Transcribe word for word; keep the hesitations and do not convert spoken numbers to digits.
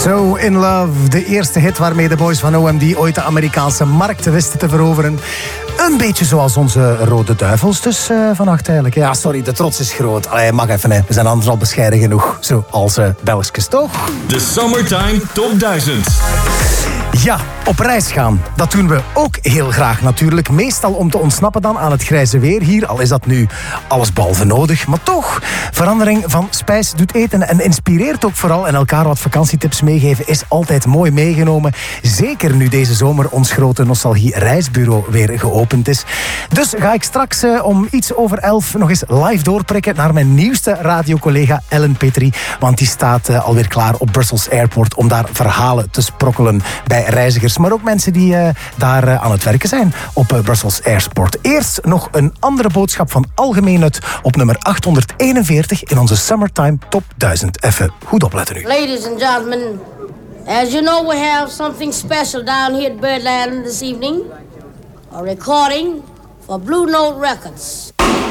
So in Love, de eerste hit waarmee de boys van O M D ooit de Amerikaanse markt wisten te veroveren. Een beetje zoals onze Rode Duivels dus uh, vannacht eigenlijk. Ja, sorry, de trots is groot. Allee, mag even, hè. We zijn anders al bescheiden genoeg. Zoals uh, Belgisches, toch? De Summertime Top duizend. Ja, op reis gaan. Dat doen we ook heel graag natuurlijk. Meestal om te ontsnappen dan aan het grijze weer hier. Al is dat nu allesbehalve nodig. Maar toch, verandering van spijs doet eten en inspireert ook vooral. En elkaar wat vakantietips meegeven is altijd mooi meegenomen. Zeker nu deze zomer ons grote nostalgie reisbureau weer geopend is. Dus ga ik straks uh, om iets over elf nog eens live doorprikken naar mijn nieuwste radiocollega Ellen Petrie. Want die staat uh, alweer klaar op Brussels Airport om daar verhalen te sprokkelen bij reizigers, maar ook mensen die uh, daar uh, aan het werken zijn op uh, Brussels Airport. Eerst nog een andere boodschap van algemeen nut op nummer achthonderdeenenveertig in onze Summertime Top duizend. Even goed opletten nu. Ladies and gentlemen, as you know we have something special down here at Birdland this evening. A recording for Blue Note Records.